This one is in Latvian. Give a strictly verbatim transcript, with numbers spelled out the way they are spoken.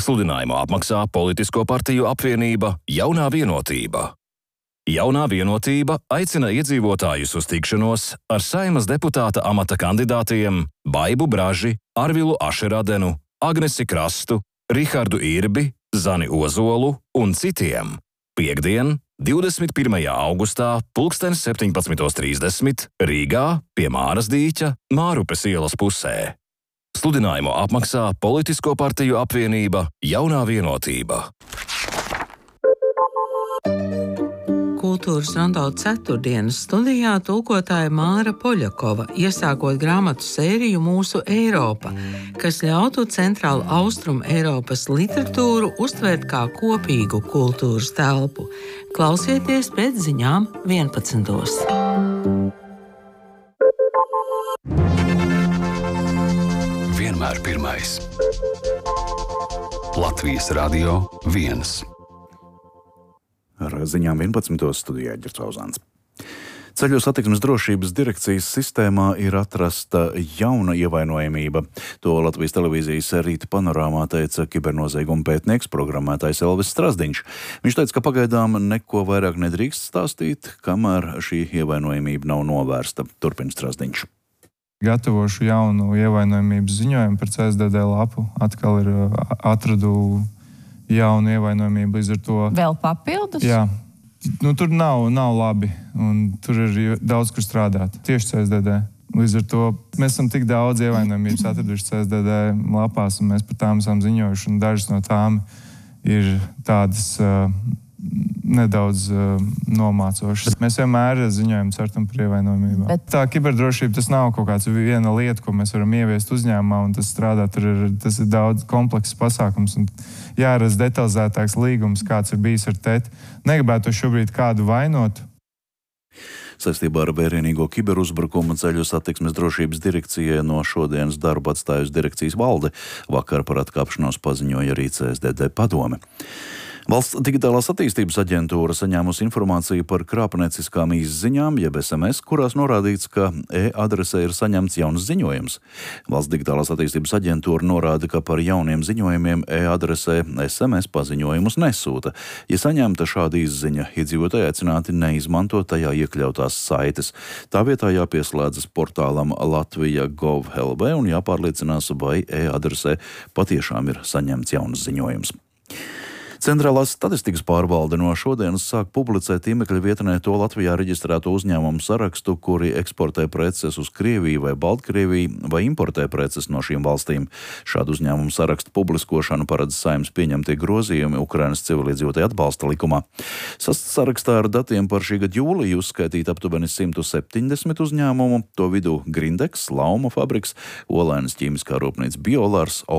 Sludinājumu apmaksā Politisko partiju apvienība Jaunā vienotība. Jaunā vienotība aicina iedzīvotājus uz tikšanos ar Saeimas deputāta amata kandidātiem Baibu Braži, Arvilu Ašeradenu, Agnesi Krastu, Rihardu Irbi, Zani Ozolu un citiem. Piektdien, divdesmit pirmajā augustā, pulksten septiņpadsmit trīsdesmit Rīgā pie Māras dīķa, Mārupes ielas pusē. Sludinājumu apmaksā Politisko partiju apvienība Jaunā vienotība. Kultūras rondo ceturtdienas studijā tulkotāja Māra Poļakova, iesākot grāmatu sēriju Mūsu Eiropa, kas ļautu centrālu austrumu Eiropas literatūru uztvērt kā kopīgu kultūras telpu. Klausieties pēc ziņām vienpadsmitos. Vienmēr pirmais. Latvijas radio viens. Ar ziņām vienpadsmitos studijā Ģerts Auzāns. Ceļu satiksmes drošības direkcijas sistēmā ir atrasta jauna ievainojamība. To Latvijas televīzijas rīta panorāmā teica kibernozieguma pētnieks, programmētājs Elvis Strazdiņš. Viņš teica, ka pagaidām neko vairāk nedrīkst stāstīt, kamēr šī ievainojamība nav novērsta. Turpina Strazdiņš. Gatavošu jaunu ievainojamības ziņojumu par C S D D lapu. Atkal ir atradu jaunu ievainojamību, līdz ar to... Vēl papildus? Jā. Nu, tur nav, nav labi, un tur ir daudz, kur strādāt. Tieši C S D D. Līdz ar to mēs esam tik daudz ievainojamības atraduši C S D D lapās, un mēs par tām esam ziņojuši, un dažas no tām ir tādas uh, nedaudz uh, nomācošas. Mēs vienmēr ziņojam certam par ievainojamībām. Bet... Tā kiberdrošība, tas nav kaut kāds viena lieta, ko mēs varam ieviest uzņēmumā, un tas strādā, tur ir, tas ir daudz komplekss pasākums, un jāredz detalizētāks līgums, kāds ir bijis ar teti. Negribētu šobrīd kādu vainot. Saistībā ar vērienīgo kiberuzbrukumu ceļu satiksmes drošības direkcijai no šodienas darbu atstājusi direkcijas valde. Vakar par atkāpšanos paziņoja arī C S D D padome. Valsts digitālās attīstības aģentūra saņēmusi informāciju par krāpnieciskām izziņām, jeb S M S, kurās norādīts, ka e-adresē ir saņemts jauns ziņojums. Valsts digitālās attīstības aģentūra norāda, ka par jauniem ziņojumiem e-adresē S M S paziņojumus nesūta. Ja saņemta šāda izziņa, iedzīvotāji aicināti neizmantot tajā iekļautās saites. Tā vietā jāpieslēdzas portālam Latvija Gov L V un jāpārliecinās, vai e-adresē patiešām ir saņemts jauns ziņojums. Centrālās statistikas pārvalde no šodienas sāk publicēt tīmekļa vietnē to Latvijā reģistrēto uzņēmumu sarakstu, kuri eksportē preces uz Krieviju vai Baltkrieviju vai importē preces no šīm valstīm. Šādu uzņēmumu sarakstu publiskošanu paredz Saeimas pieņemtie grozījumi Ukrainas civiliedzīvotāju atbalsta likumā. Sarakstā ar datiem par šī gada jūliju uzskaitīt aptuveni simt septiņdesmit uzņēmumu, to vidū Grindex, Lauma fabriks, Olainas ķīmiskā rūpnīca Biolārs,